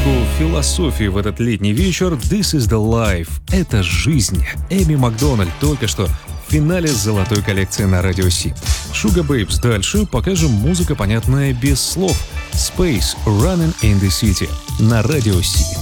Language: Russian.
немножечку философии в этот летний вечер. This is the life. Это жизнь. Эми Макдональд только что в финале золотой коллекции на Радио Си. Sugar Babes. Дальше покажем музыка, понятная без слов. Space Running in the City на Радио Си.